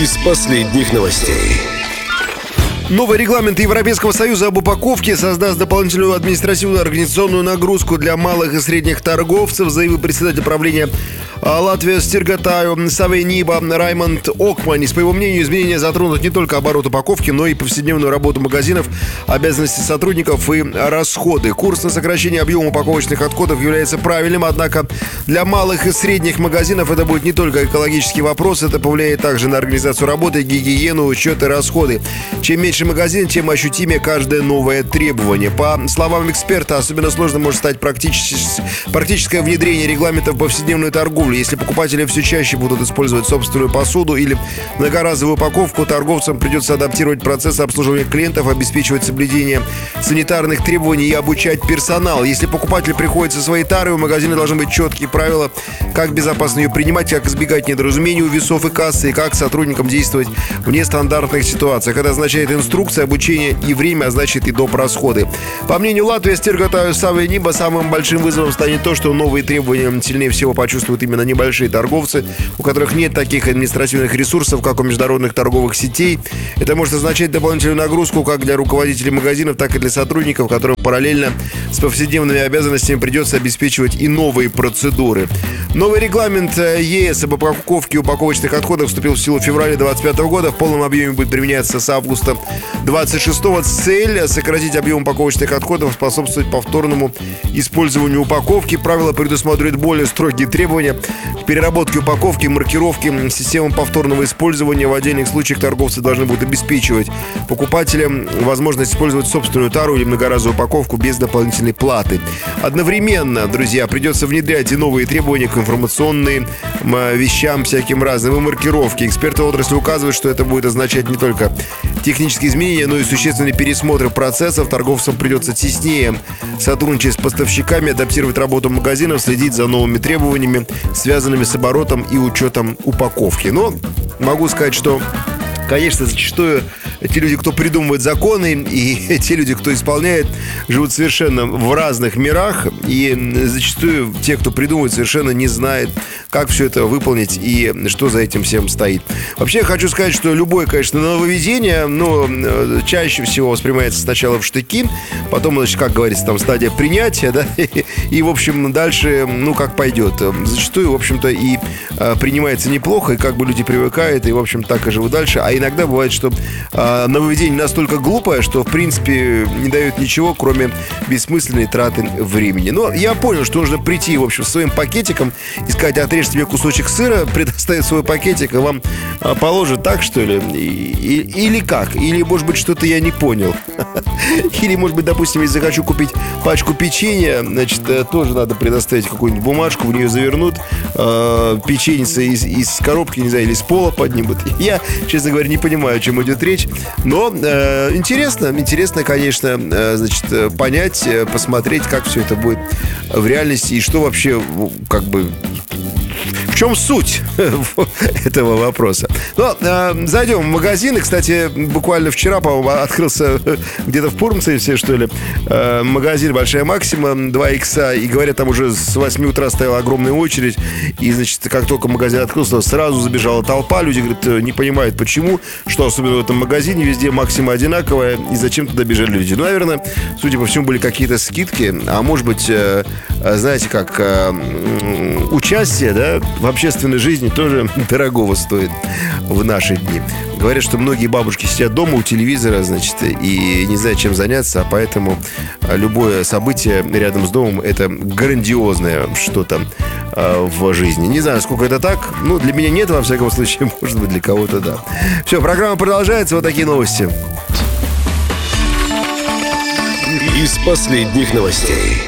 из последних новостей. Новый регламент Европейского Союза об упаковке создаст дополнительную административную организационную нагрузку для малых и средних торговцев, заявил председатель правления Латвии Стиргатаю Савейниба Раймонд Окманис. По его мнению, изменения затронут не только оборот упаковки, но и повседневную работу магазинов, обязанности сотрудников и расходы. Курс на сокращение объема упаковочных отходов является правильным, однако для малых и средних магазинов это будет не только экологический вопрос, это повлияет также на организацию работы, гигиену, учет и расходы. Чем меньше магазин, тем ощутимее каждое новое требование. По словам эксперта, особенно сложно может стать практическое внедрение регламентов в повседневную торговлю. Если покупатели все чаще будут использовать собственную посуду или многоразовую упаковку, торговцам придется адаптировать процесс обслуживания клиентов, обеспечивать соблюдение санитарных требований и обучать персонал. Если покупатель приходит со своей тарой, у магазина должны быть четкие правила, как безопасно ее принимать, как избегать недоразумений у весов и кассы, и как сотрудникам действовать в нестандартных ситуациях. Это означает инструкция, обучение и время, а значит и доп. Расходы. По мнению Латвии Стиргатаю Савейниба, самым большим вызовом станет то, что новые требования сильнее всего почувствуют именно небольшие торговцы, у которых нет таких административных ресурсов, как у международных торговых сетей. Это может означать дополнительную нагрузку как для руководителей магазинов, так и для сотрудников, которым параллельно с повседневными обязанностями придется обеспечивать и новые процедуры. Новый регламент ЕС об упаковке упаковочных отходов вступил в силу в феврале 2025 года. В полном объеме будет применяться с августа 26-го. Цель – сократить объем упаковочных отходов, способствовать повторному использованию упаковки. Правила предусматривают более строгие требования к переработке упаковки, маркировке, системам повторного использования. В отдельных случаях торговцы должны будут обеспечивать покупателям возможность использовать собственную тару или многоразовую упаковку без дополнительной платы. Одновременно, друзья, придется внедрять и новые требования к информационным вещам, всяким разным, и маркировке. Эксперты отрасли указывают, что это будет означать не только технические изменения, но и существенный пересмотр процессов. Торговцам придется теснее сотрудничать с поставщиками, адаптировать работу магазинов, следить за новыми требованиями, связанными с оборотом и учетом упаковки. Но могу сказать, что, конечно, зачастую те люди, кто придумывает законы, и те люди, кто исполняет, живут совершенно в разных мирах. И зачастую те, кто придумывает, совершенно не знают, как все это выполнить и что за этим всем стоит. Вообще, я хочу сказать, что любое, конечно, нововведение, но чаще всего воспринимается сначала в штыки, потом, значит, как говорится, там стадия принятия, да, и, в общем, дальше, как пойдет. Зачастую, в общем-то, и принимается неплохо, и как бы люди привыкают, и, в общем, так и живут дальше. А иногда бывает, что нововведение настолько глупое, что, в принципе, не дает ничего, кроме бессмысленной траты времени. Но я понял, что нужно прийти, в общем, с своим пакетиком и сказать: отрежь тебе кусочек сыра, предоставить свой пакетик, и вам положат так, что ли? Или как? Или, может быть, что-то я не понял. Или, может быть, допустим, если захочу купить пачку печенья, значит, тоже надо предоставить какую-нибудь бумажку, в нее завернут печеньице из коробки, не знаю, или с пола поднимут. Я, честно говоря, не понимаю, о чем идет речь. Но интересно, конечно, значит, понять, посмотреть, как все это будет в реальности и что вообще, как бы, в чем суть этого вопроса. Но зайдем в магазин. И, кстати, буквально вчера, по-моему, открылся где-то в Пурмцеве, что ли, магазин «Большая Максима», 2 икса. И, говорят, там уже с 8 утра стояла огромная очередь. И, значит, как только магазин открылся, сразу забежала толпа. Люди, говорят, не понимают, почему, что особенно в этом магазине, везде «Максима» одинаковая, и зачем туда бежали люди. Ну, наверное, судя по всему, были какие-то скидки. А может быть, знаете, как участие, да, в общественной жизни тоже дорогого стоит в наши дни. Говорят, что многие бабушки сидят дома у телевизора, значит, и не знают, чем заняться, а поэтому любое событие рядом с домом — это грандиозное что-то в жизни. Не знаю, сколько это так. Для меня нет, во всяком случае. Может быть, для кого-то да. Все, программа продолжается. Вот такие новости. Из последних новостей.